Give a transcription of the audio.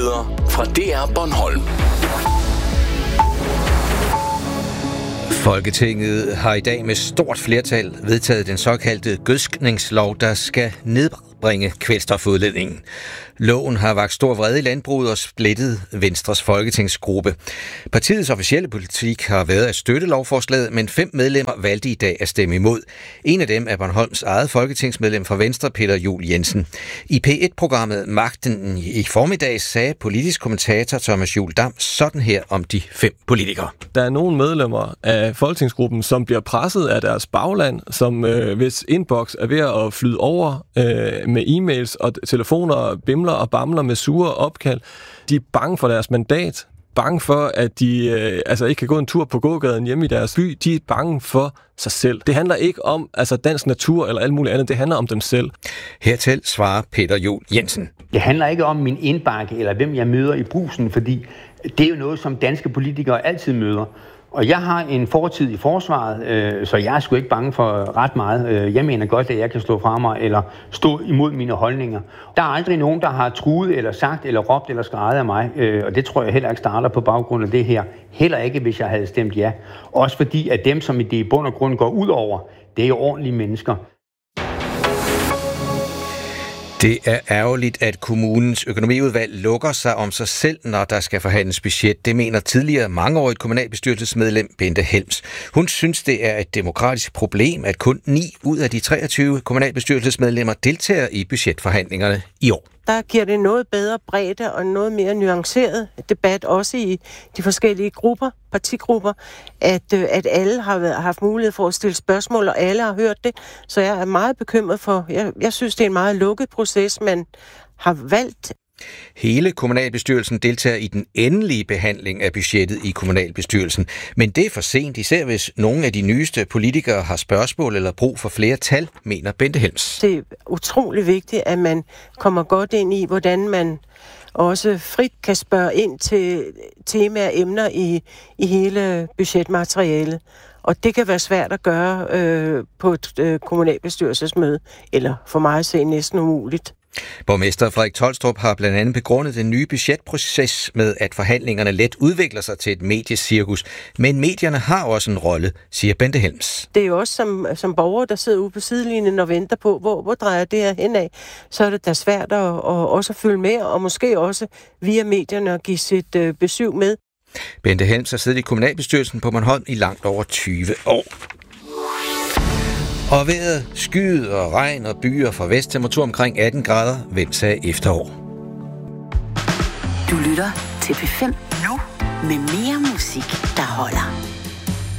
Nyheder fra DR Bornholm. Folketinget har i dag med stort flertal vedtaget den såkaldte gødskningslov, der skal nedbringe kvælstofudledningen. Loven har vakt stor vrede i landbruget og splittet Venstres folketingsgruppe. Partiets officielle politik har været at støtte lovforslaget, men 5 medlemmer valgte i dag at stemme imod. En af dem er Bornholms eget folketingsmedlem fra Venstre, Peter Juel Jensen. I P1-programmet Magten i formiddag sagde politisk kommentator Thomas Juel Dam sådan her om de 5 politikere. Der er nogle medlemmer af folketingsgruppen, som bliver presset af deres bagland, som hvis inbox er ved at flyde over med e-mails og telefoner bimler og bamler med sure opkald. De er bange for deres mandat, bange for, at de ikke kan gå en tur på gågaden hjemme i deres by. De er bange for sig selv. Det handler ikke om dansk natur eller alt muligt andet. Det handler om dem selv. Hertil svarer Peter Juel Jensen. Det handler ikke om min indbakke eller hvem jeg møder i Brugsen, fordi det er jo noget, som danske politikere altid møder. Og jeg har en fortid i forsvaret, så jeg er sgu ikke bange for ret meget. Jeg mener godt, at jeg kan stå fra mig eller stå imod mine holdninger. Der er aldrig nogen, der har truet eller sagt eller råbt eller skreget af mig, og det tror jeg heller ikke starter på baggrund af det her. Heller ikke, hvis jeg havde stemt ja. Også fordi, at dem, som det i bund og grund går ud over, det er jo ordentlige mennesker. Det er ærgerligt, at kommunens økonomiudvalg lukker sig om sig selv, når der skal forhandles budget. Det mener tidligere mangeårigt kommunalbestyrelsesmedlem Bente Helms. Hun synes, det er et demokratisk problem, at kun 9 ud af de 23 kommunalbestyrelsesmedlemmer deltager i budgetforhandlingerne i år. Der giver det noget bedre bredde og noget mere nuanceret debat, også i de forskellige grupper, partigrupper, at alle har haft mulighed for at stille spørgsmål, og alle har hørt det. Så jeg er meget bekymret for, jeg synes, det er en meget lukket proces, man har valgt. Hele kommunalbestyrelsen deltager i den endelige behandling af budgettet i kommunalbestyrelsen. Men det er for sent, især hvis nogle af de nyeste politikere har spørgsmål eller brug for flere tal, mener Bente Helms. Det er utrolig vigtigt, at man kommer godt ind i, hvordan man også frit kan spørge ind til temaer og emner i hele budgetmaterialet. Og det kan være svært at gøre på et kommunalbestyrelsesmøde, eller for mig at se næsten umuligt. Borgmester Frederik Tolstrup har blandt andet begrundet den nye budgetproces med, at forhandlingerne let udvikler sig til et mediecirkus. Men medierne har også en rolle, siger Bente Helms. Det er jo også som borgere, der sidder ude på sidelinjen og venter på, hvor drejer det her henad. Så er det da svært at også følge med, og måske også via medierne at give sit besøg med. Bente Helms har siddet i kommunalbestyrelsen på Bornholm i langt over 20 år. Og vejret skyet og regn og byer fra vest, temperatur omkring 18 grader. Hvem sagde efterår? Du lytter til P5 nu med mere musik, der holder.